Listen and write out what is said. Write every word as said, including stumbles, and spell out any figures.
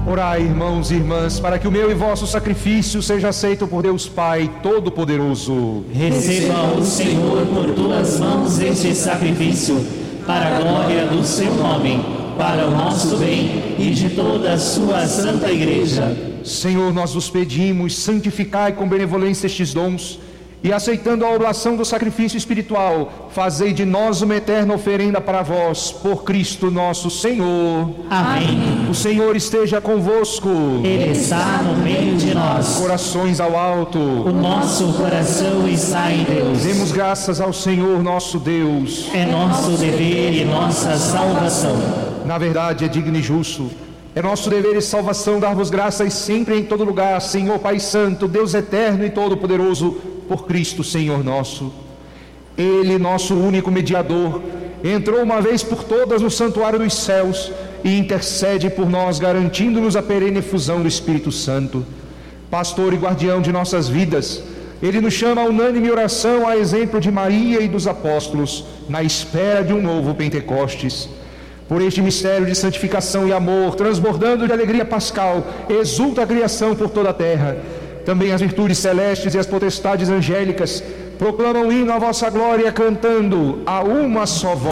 Orai, irmãos e irmãs, para que o meu e vosso sacrifício seja aceito por Deus Pai Todo-Poderoso. Receba o Senhor por tuas mãos este sacrifício, para a glória do seu nome, para o nosso bem e de toda a sua santa Igreja. Senhor, nós vos pedimos, santificai com benevolência estes dons, e aceitando a oblação do sacrifício espiritual, fazei de nós uma eterna oferenda para vós, por Cristo nosso Senhor. Amém. O Senhor esteja convosco. Ele está no meio de nós. Corações ao alto. O nosso coração está em Deus. Demos graças ao Senhor nosso Deus. É nosso dever e nossa salvação. Na verdade, é digno e justo. É nosso dever e salvação dar-vos graças sempre e em todo lugar, Senhor Pai Santo, Deus eterno e todo-poderoso, por Cristo Senhor nosso. Ele, nosso único mediador, entrou uma vez por todas no santuário dos céus e intercede por nós, garantindo-nos a perene efusão do Espírito Santo. Pastor e guardião de nossas vidas, Ele nos chama a unânime oração a exemplo de Maria e dos apóstolos, na espera de um novo Pentecostes. Por este mistério de santificação e amor, transbordando de alegria pascal, exulta a criação por toda a terra. Também as virtudes celestes e as potestades angélicas proclamam hino à vossa glória, cantando a uma só voz.